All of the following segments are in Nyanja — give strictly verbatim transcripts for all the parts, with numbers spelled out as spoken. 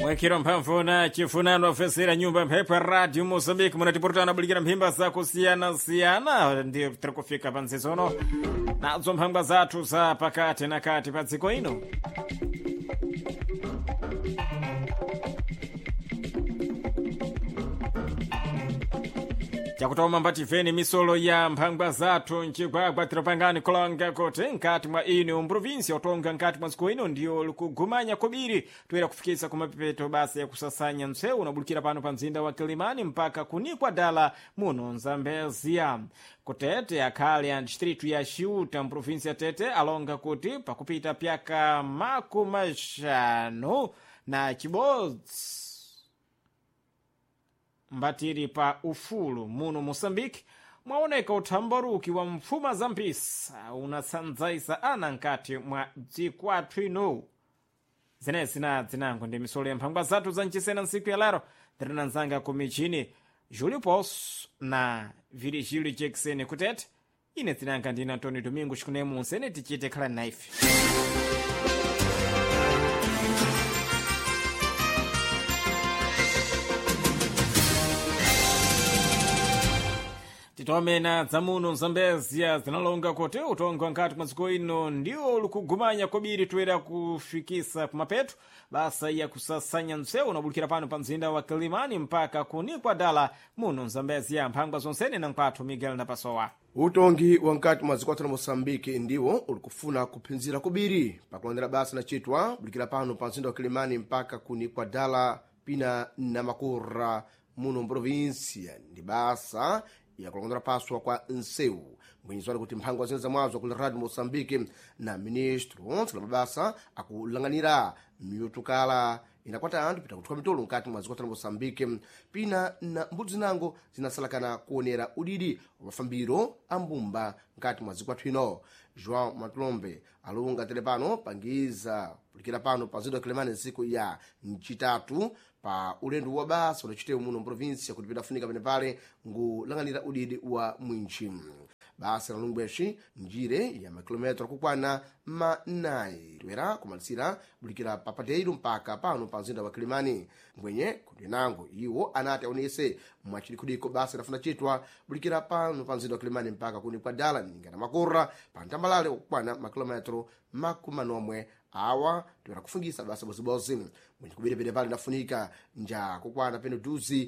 mwekiro mphamvuna chifunano ofesera nyumba mphepo ya radio Mozambique munatiportana bulikira mphimba zakusiyana-siyana ndiyo tiri kufika pa ntsizono nadzo mphangwa zathu za pakati na kati pa dziko ino. Chakutoma mbativeni misolo ya mphangwa zathu mchigwagwa tiropangani kulonga kuti nkati mwa ino mprovinsia otonga nkati mwa dziko ino ndiyo likugumanya kobiri toera kufikisa kumapepeto basa ya kusasanya msewu unabulukira pano pa mzinda wa Kilimani mpaka kunikwa dala muno Nzambezia. Kutete akhali ya distritu ya Xiuta mprovinsia Tete alonga kuti pakupita pyaka makumashanu na chibodzi mbatiri pa ufulu muno Mosambiki mwaoneka uthambaruki wa mfuma za mpisa unatsanzaisa ana nkati mwa dziko athu ino. Zenezi na dzinango ndi misolo ya mphangwa zathu za nchisena nsiku ya lero ndirinanzanga kumichini Júlio Poço na Virgílio Jackson kutete. Ine dzinanga ndine Antônio Domingo chikunemu nsene tichite khala naife. Titomena dzamuno Nzambezia zinalonga kuti utonga nkati mwa dziko ino ndiwo likugumanya kobiri toera kufikisa kumapeto basa ya kusasanya msewu unabulukira pano pa mzinda wa Kilimani mpaka kunikwa dala muno Nzambezia. Mphangwa zonsene na nkwathu Miguel na Pasowa. Utongi wa nkati mwa dziko athu la Mosambiki ndiwo ulikufuna kuphinzira kobiri pakulondera basa na chitwa bulikira pano pa mzinda wa Kilimani mpaka kunikwa dala pina na makura muno mprovinsia ndi basa ya kulongondera paswa kwa nsewu mwenyezwani kuti mphangwa zineza mwazo kula radio Mosambiki na ministro tsala mabasa akulanganira miyotukala inakwata anthu pita kutuka mitolo nkati mwa dziko athu la Mosambiki pina na mbudzi nango zinasalakana kuonera udidi wa mafambiro ambumba nkati mwa dziko athu ino. João Matlombe alunga telepano pangiza pulikira pano pa mzinda wa Kilimani nsiku ya mchitatu pa ulendo wa basa unachitewu muno mprovinsia kuti pidafunika pene pale ngulanganira udidi wa mwinchi. Basa la lungweshi njire ya makilometro kukwana manayi toera kumalisira bulikira papateiro mpaka pano pa mzinda wa Kilimani mwenye kuti nango iwo anati aonese mwachidikudiko basa lafuna chitwa bulikira pano pa mzinda wa Kilimani mpaka kunikwa dala ningana makora pa ntambalale kukwana makilometro makumanomwe awa toera kufungisa basa bozibozi mwenye kubire pene pale nafunika nja kukwana peno duzi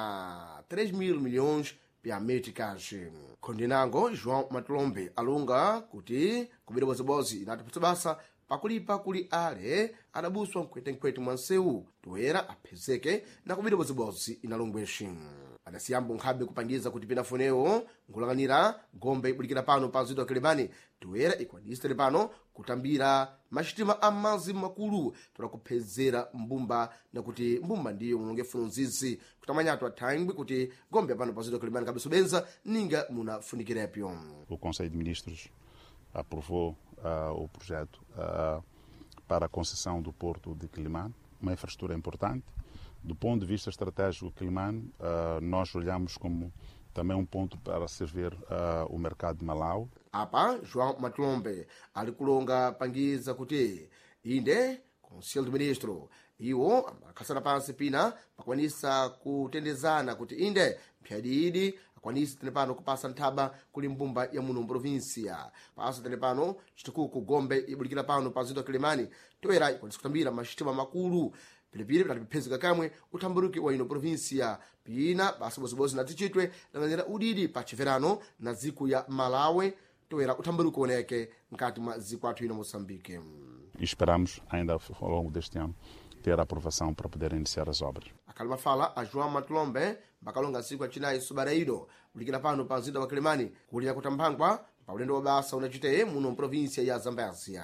na três mil milhões pya metikazi. Kondinango João Matlombe alunga kuti kubire bozibozi inatiputsa basa pakulipa kuli ale adabuswa mkwete-mkwete mwa nsewu toera aphezeke na kubire bozibozi inalungweshi. Adasiyambo nkhabe kupangiza kuti pinafunewo ngulanganira gombe ibulikira pano pa mzinda wa Kilimani toera ikwadisire pano kutambira machitima amazi makulu toera kuphezera mbumba na kuti mbumba ndiyo mulonge fununzizi kutamanyatu athangwi kuti gombe pano pa mzinda wa Kilimani kabeso benza ninga munafunikirepyo. O Conselho de Ministros aprovou uh, o projeto uh, para a concessão do Porto de Quilimane, uma infraestrutura importante. Do ponto de vista estratégico, Quilimane, uh, nós olhamos como também um ponto para servir uh, o mercado de Malau. Apa, João Matlombe alikulonga pangiza kuti inde Conselho do Ministro iwo amakhalana pansi pina pakwanisa kutendezana kuti inde mphyadidi akwanisa telepano kupasa nthaba kuli mbumba ya muno mprovinsia pasa telepano chitukuku gombe ibulikira pano pa mzinda wa Kilimani toera ikwanisa kutambira machitima makulu pilipili pitatiphezeka kamwe uthambaruki wa ino provinsia pina basa bozibozi na tichitwe langanira udidi pa chiverano na ziku ya Malawi toera uthambaruki oneke nkati mwa ziku athu ino Moçambique. E esperamos ainda ao longo deste ano ter a aprovação para poder iniciar as obras. Akalima fala a João Matlombe bakalonga siku achinayi Subareiro bulikira pano pa mzinda wa Kilimani kulira kutamphangwa pa ulendo wa basa unachite muno provinsia ya Zambezia.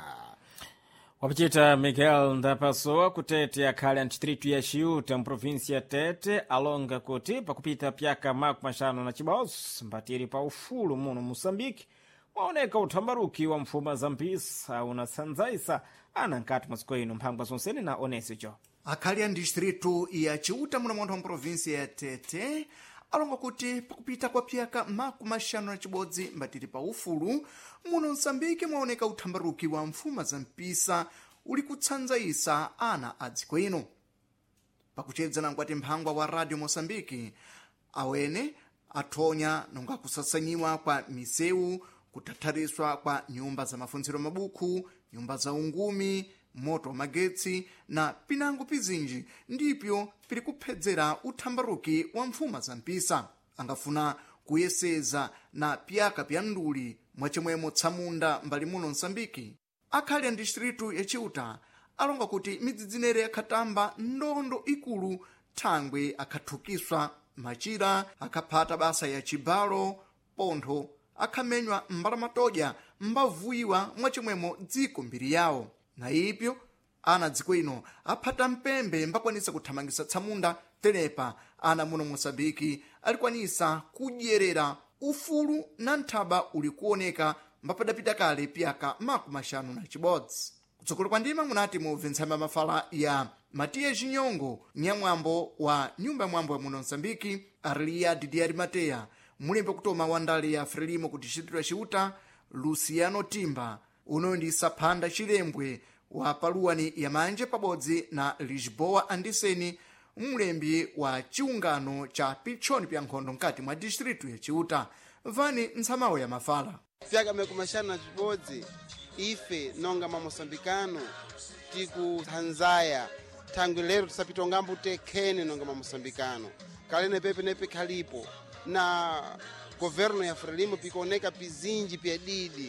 Wapachita Miguel Ndapasowa kutete akhali a distritu ya Xiuta mprovinsia Tete alonga kuti pakupita pyaka makumashanu na chibodzi mbatiri pa ufulu muno Moçambique waoneka uthambaruki wa mfuma za mpisa unatsanzaisa ana nkati mwa dziko ino. Mphangwa zonsene na onese cho akhali a distritu ya Xiuta muno montho mprovinsia ya Tete alonga kuti pakupita kwa pyaka makumashanu na chibodzi mbatiri pa ufulu muno Msambiki mwaoneka uthambaruki wa mfuma za mpisa uli kutsanzaisa ana a dziko ino. pakuchedzana nkwati mphangwa wa radio Mosambiki awene athonya nonga kusasanyiwa kwa misewu, kutathariswa kwa nyumba za mafunziro mabuku, nyumba za ungumi, moto magetsi na pinango pizinji ndipyo pili kuphedzera uthambaruki wa mfuma za mpisa. Angafuna kuyeseza na pyaka pya nduli mwachemwemo tsamunda mbali muno Msambiki. Akhali a distritu ya Ciuta alonga kuti midzidzinere yakhatamba ndondo ikulu thangwe akhathukiswa machira, akhaphata basa ya chibalo, pontho akhamenywa mbalamatoja mbavuyiwa mwachemwemo dziko mbiri yawo. Na ipyo ana dziko ino aphata mpembe mbakwanisa kuthamangisa tsamunda tenepa ana muno Mosambiki alikwanisa kudyerera ufulu na nthaba uli kuoneka mbapadapita kale pyaka makumi ashanu na chibodzi. Kutsogolo kwa ndima munati mubventsamba mafala ya Matias Chinyongo, nyamwambo wa nyumba ya mwambo ya muno Msambiki, Arlia Didiari Mateya, mulembe kutoma wa ndale ya Frelimo kuti Distritu ya Ciuta, Luciano Timba, unoyo ndi Saphanda Chilembwe wa paluwani ya manje pabodzi na Lisboa Andiseni, mulembi wa chiungano cha pichoni pya nkhondo mkati mwa distritu ya Ciuta. Vani ntsamawo ya mafala pyaka mekumashana na chibodzi ife nonga mamosambikano tiku Tanzania thangwe lero tisapita ngambo tekhene nonga mamosambikano kalene pepe nepe khalipo na governo ya Frelimo pikuoneka pizinji pya didi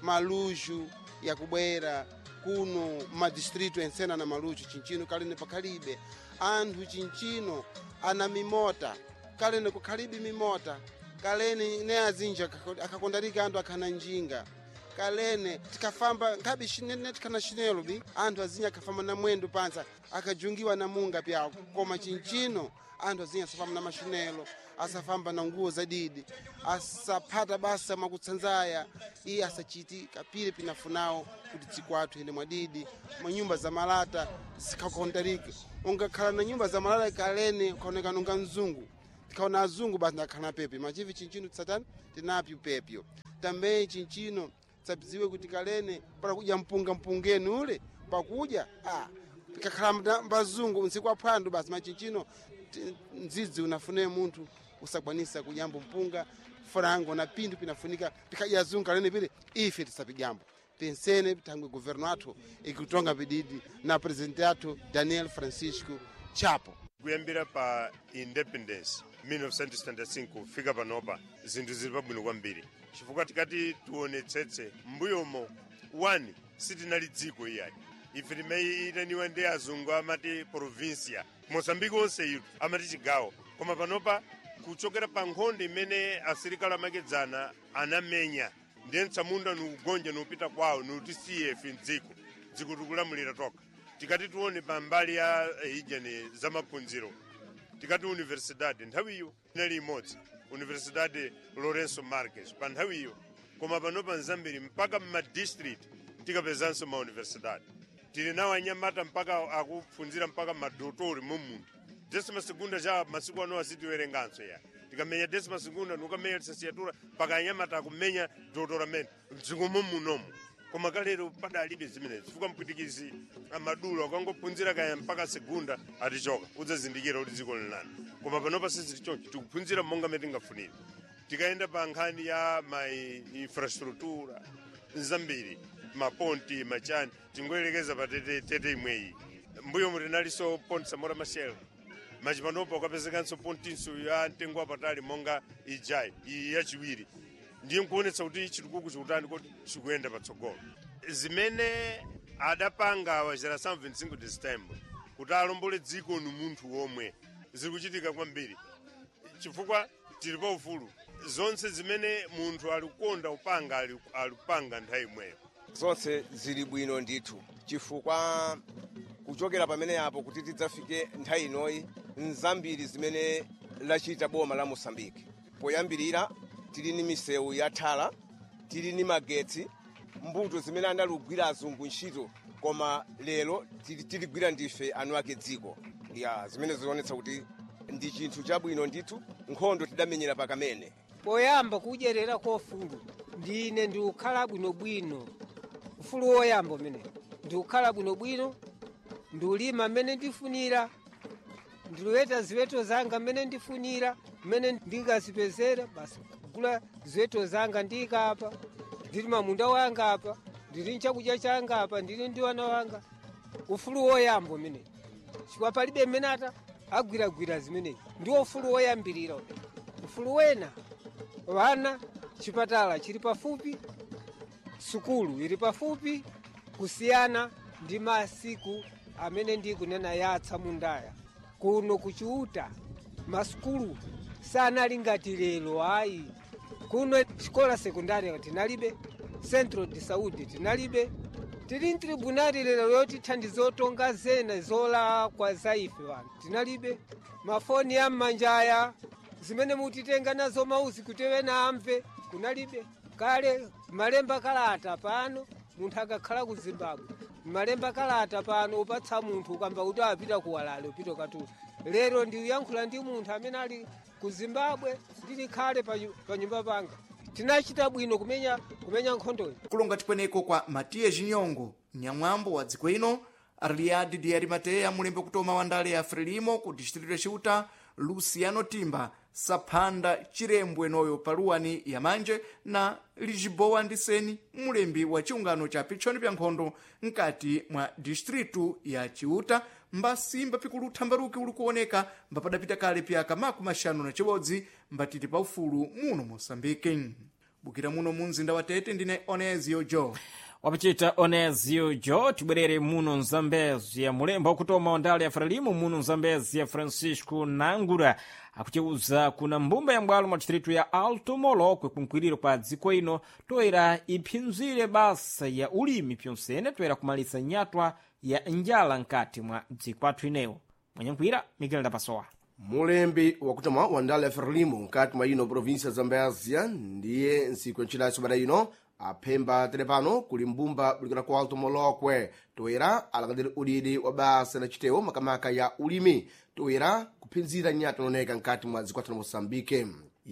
maluju ya kubwera kuno madistritu ensena na maluju chinchino kalene pakhalibe anthu chinchino ana mimota kalene kukhalibi mimota kalene ne azinja akakondarika anthu akhana njinga kalene tikafamba ngabi shinene tikana shinelo bi anthu azinya akafamba na mwendo panza akajungiwa na munga pya koma chinchino anthu azinya asafamba na mashinelo asafamba na nguo za didi asaphata basa makutsanzaya iyi asachiti kapire pinafunao kuti tsikwathu ende mwadidi manyumba za malata zikakondarika ungakhala na nyumba za malata kalene kaoneka nunga mzungu tikaona azungu basi nakhala pepe machivi chinchino tsatani tinapi pepyo tambe chinchino tsabiziwe kuti kalene para kuja mpunga mpungeni ule pakuja ah tikakhala mbazungu unsiku aphwando basi machinchino ndzidzi unafune munthu usakwanisa kujambo mpunga frango na pindu pinafunika tikaja zungu kalene pile ife tisapijambo pensene tangwe governo athu ikutonga bididi na presidente athu Daniel Francisco Chapo kuyambira pa independence mille neuf cent soixante-cinq fika panopa zinthu zili pabwino kwambiri chifukwa tikati tionetsetse mbuyomo one sitinali dziko iyali ife timayitaniwa ndi azungu amati provincia Mosambiki onse itu amati chigawo koma panopa kuchokera pa nkhondo imene asilikali amakedzana anamenya ndiye tsamunda nukugonja nupita kwawo nutisiye ife mdziko dziko tikulamulira toka tikati tuone pa mbali ya ijani za maphunziro tikati universidade nthawiyo inali imodzi Universidade Lourenço Marques pa nthawiyo koma panopa nzambiri mpaka mmadistrict tikapezanso ma universidade tili nawo anyamata mpaka akuphunzira mpaka madotori mumuntu desima segunda ja masiku ano asitiwerenganso ya tikamenya desima segunda nukamenya licenciatura mpaka anyamata akumenya doutoramento mdziko mumunomu koma kalero padalibe zimenezi chifukwa mpwitikizi amadulo akangophunzira kaya mpaka segunda atichoka udzazindikira kuti dziko linani koma panopa sizili choncho tikuphunzira monga mmene tingafunire tikaenda pa nkhani ya ma infrastructura nzambiri maponti machani tingoyerekeza pa tete tete imweyi mbuyo mutinaliso ponti Samora Machel machipanopa ukapezekanso pontinso ya mtengo wapatali monga ijai iyi yachiwiri ndiye nkuonetsa kuti chitukuku chikutani kuti chikuyenda patsogolo zimene adapanga wa geração vinte e cinco de setembro kuti alombole dziko ni munthu womwe zikuchitika kwambiri chifukwa tili pa ufulu zonse zimene munthu alikukonda upanga alipanga nthawi imweyo zonse zili bwino ndithu chifukwa kuchokera pamene apo kuti tidzafike nthawi inoyi nzambiri zimene lachita boma la Mosambiki poyambirira tili ni misewu ya thala tili ni magetsi mbuto zimene analugwira azungu ntchito koma lero tiligwira ndife anu ake dziko ya zimene zionetsa kuti ndi chinthu chabwino ndithu nkhondo tidamenyera pakamene poyamba kudyerera kwa ufulu ndine ndi ukhala bwinobwino ufulu woyamba umene ndi ukhala bwinobwino ndi ulima mmene ndifunira ndiloweta ziweto zanga mmene ndifunira, mmene ndingazipezera basi kugula ziweto zanga ndika apa, ndili mamunda wanga apa, ndili nchakudya changa apa, ndili ndi wana wanga. Ufulu woyamba umene chikwa palibe mmene ata agwiragwira zimenezi, ndiwo ufulu woyambirira. Ufulu wena wana chipatala chili pafupi, sukulu ili pafupi, kusiyana ndi masiku amene ndikunena yatsa mundaya kuno kuchiuta. Masukulu sanali ngati lero ayi. Kuno xikola sekundari tinalibe, Centro de Saúde tinalibe, tili tribunali lero yoti thandizotonga zena zola kwa zaife wanu tinalibe. Mafoni ya manjaya zimene mutitenga nazo mauzi kutewena amve kunalibe. Kale malemba kalata pano munthu akakhala ku Zimbabwe, malemba kalata pano upatsa munthu ukamba kuti apita kuwalale upita katulu. Lero ndiyankhula ndi munthu amene ali ku Zimbabwe ndili khale pa nyumba panga. Tinachita bwino kumenya kumenya nkhondoyi. Kulonga tikweneko kwa Matiye Jinyongo, nyamwambo wa dziko ino, Arliadi Diari Mateya, mulembe kutoma wa ndale ya Frelimo ku distrito Ciuta, Luciano Timba, Saphanda Chirembwe noyo paluwani ya manje, na Lijibowa Ndiseni, mulembi wa chiungano cha pichoni pya nkhondo nkati mwa distritu ya Ciuta, mbasimba pikulu thambaruki uli kuoneka mbapadapita kale pyaka maku mashanu na chibodzi mbatiti pa ufulu muno Mosambike. Bukira muno munzinda wa Tete ndine Onezio Jo. Wapachita Onezio Jo, tibwerere muno Zambezi ya mulemba wakutoma ndale ya Frelimo muno Zambezi ya Francisco Nangura akucheuza kuna mbumba ya mbwalo mwa distritu ya Alto Molokwe kunkwiriro kwa dziko ino toera iphinzire basa ya ulimi pyonsene toera kumalisa nyatwa ya njala nkati mwa dziko athu inewo. Mwanyankwira Miguel da Pasoa. Mulembi wakutoma wa ndale ya Frelimo nkati mwa ino provinsia Zambezia ndiye nsiku ya nchila subada ino aphemba telepano kuli mbumba bulikana kwa Alto Molokwe toera alakadiri udidi wa basa na chiteo makamaka ya ulimi toera kuphinzira nyatwa noneka nkati mwa dziko athu na Mosambike.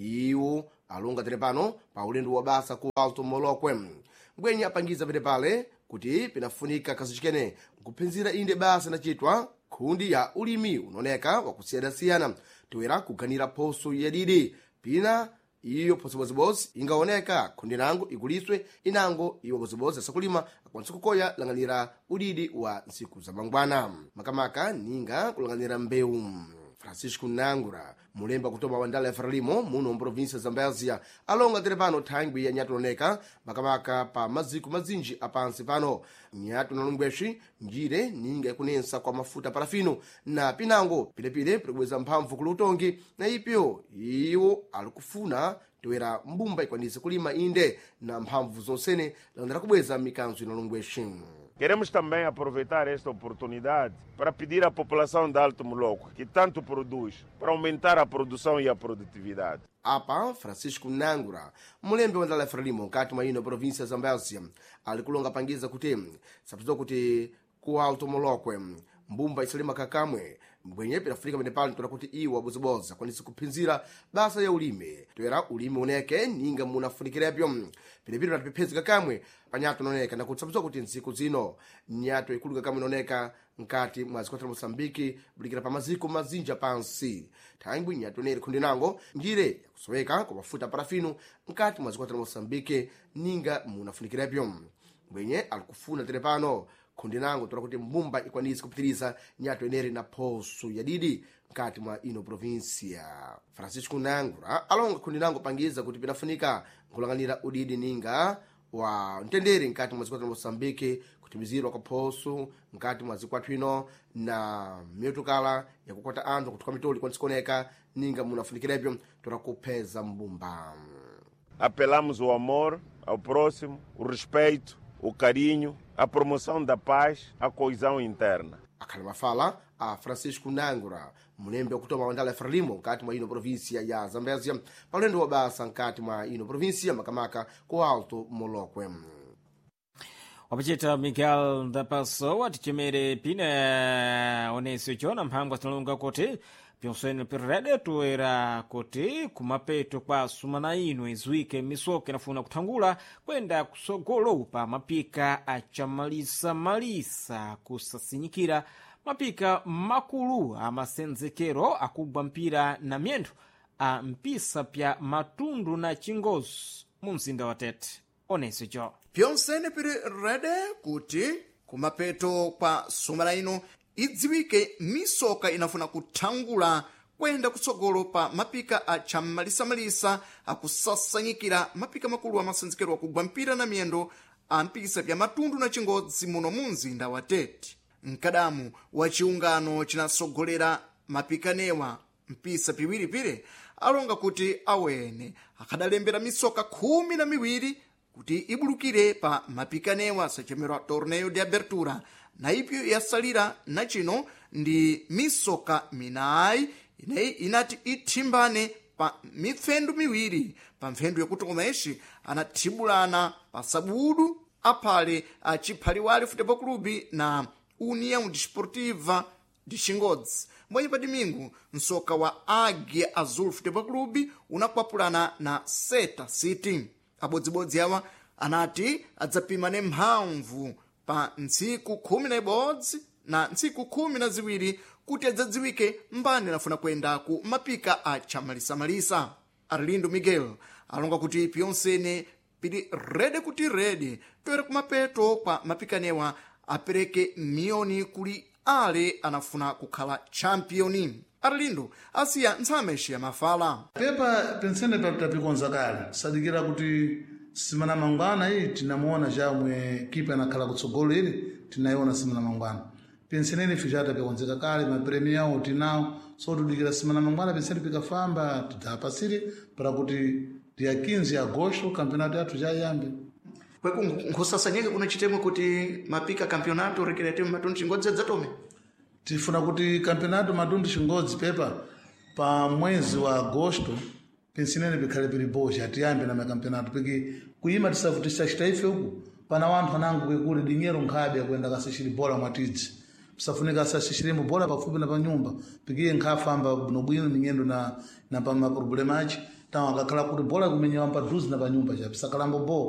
Iwo alunga telepano pa ulendo wa basa ku Alto Molokwe mbwenye apangiza pete pale kuti pinafunika kazi chikene kuphinzira inde basa na chitwa kundi ya ulimi unoneka wakusiyana-siyana toera kuganira poso yadidi pina iyo posibozibos ingaoneka kundi nango iguliswe inango iwo bozibos asakulima akwanisa kukoya langanira udidi wa nsiku za mangwana makamaka ninga kulanganira mbeu. Francisco Nangura mulemba kutoma wa ndale ya Frelimo muno mprovinsia Zambezia alonga telepano thangwi ya nyatu noneka makamaka pa maziku mazinji apansi pano nyatu nalungweshi njire ninga yakunensa kwa mafuta parafino na pinango pilepile pilibweza mphamvu kulutongi na ipyo iwo alikufuna toera mbumba ikwanise kulima inde na mphamvu zonsene landira kubweza mikanzo inalungweshi. Queremos também aproveitar esta oportunidade para pedir à população de Alto Molokwe, que tanto produz, para aumentar a produção e a produtividade. Apa Francisco Nangura mulembe wa ndale ya Frelimo nkati mwa ino provinsia Zambezia alikulonga pangiza kuti sapitizo kuti ku Alto Molokwe mbumba isalima kakamwe mbwenye pinafurika mene pali tuna kuti iwa boziboza kwanisi kuphinzira basa ya ulime toera ulime uneke ninga munafunikirepyo pilipili natipipezi kakamwe panyato noneka na kutsapitizo kuti nsiku zino nyato ikulu kakamwe noneka nkati mwa dziko athu la Mosambiki bulikira pa maziko mazinja pansi thangwi nyato neri kundi nango njire yakusoweka kwa mafuta parafino nkati mwa dziko athu la Mosambiki ninga munafunikirepyo mbwenye alikufuna telepano kundi nango tuna kuti mbumba ikwanisi kupitiriza nyato eneri na poso yadidi nkati mwa ino provinsia. Francisco Nangura alonga kundi nango pangiza kuti pinafunika nkulanganira udidi ninga wa ntenderi nkati mwa dziko athu la Mosambiki kutimizirwa kwa poso nkati mwa dziko athu ino na miotukala yakukwata anthu kutuka mitoli kwanisikoneka ninga munafunikirepyo tuna kupeza mbumba. Apelamos ao amor, ao próximo, o respeito, o carinho, a promoção da paz, a coesão interna. Akhala mafala a Francisco Nangura mulembe wakutoma wa ndale ya Frelimo nkati mwa ino provinsia ya Zambezia palendo wa basa nkati mwa ino provinsia makamaka ku Alto Molokwe. Wapachita Miguel da Pasoa tichemere pina Onesio Jona mphangwa tinalunga kuti pyonsene pirede toera kuti kumapeto kwa sumana ino izwike misoke nafuna kuthangula kwenda kusogolo pa mapika achamalisa malisa kusasinyikira mapika makulu a masenzekero akugwa mpira na myendo a mpisa pya matundu na chingozi mu mzinda wa Tete. Onese jo pyonsene piri rede kuti kumapeto kwa sumana ino idziwike misoka inafuna kuthangula kwenda kutsogolo pa mapika a cham'malisamalisa akusasanyikira mapika makulu a masenzekero akugwa mpira na miyendo a mpisa pya matundu na chingodzi muno mu mzinda wa Tete. Mkadamu wa chiungano chinasogolera mapikanewa mpisa piwiripire alonga kuti awene akadalembera misoka khumi na miwiri kuti ibulukire pa mapikanewa sachemerwa torneio de abertura, na ipyo yasalira na chino ndi misoka minayi ineyi inati ithimbane pa mipfendu miwiri pa mpfendu yakuti komeshi anathibulana pa sabudu aphale a chiphaliwali futebol clube na União Desportiva de Chingodzi. Mbwenye pa domingo msoka wa Águia Azul Futebol Clube unakwapulana na Seta City. Abodzibodzi awa anati adzapimane mphamvu pa ntsiku khumi na ibodzi na ntsiku khumi na ziwiri kuti adzadziwike mbani anafuna kwenda ku mapika a chamalisamalisa. Arlindo Miguel alonga kuti pyonsene pili rede kuti rede toera kumapeto kwa mapikanewa apereke mioni kuli ale anafuna kukhala championi. Arlindo asiya ntsameshi ya mafala pepa pensene papitapikonza kale sadikira kuti simana mangwana iyi tinamuona chamwe kipa anakhala kutsogolo ili tinaiona simana mangwana penseneni fijata pekonzeka kale mapremi yawo tinawo so tudikira simana mangwana pensene pikafamba tidapasiri para kuti dia quinze de agosto campeonato yathu jayambe kweku nkhusasanyike kuna chitemwe kuti mapika campeonato recreativo matundu chingodzi adzatome tifuna kuti campeonato matundu chingodzi pepa pa mwezi wa agosto pensinene pikhale pili boja atiyambe na makampeonato piki kuyima tisavutisa chitaife uku pana wanthu anangu kwekule dinyero nkhabe yakwenda kasishiri bola mwatidzi pisafunika asashishiremo bola pafupi na panyumba pikiye nkhafamba bwinobwino minyendo na na pa maproblemachi tawo akakhala kuti bola kumenyewa pa duzi na panyumba cha pisakalambo bo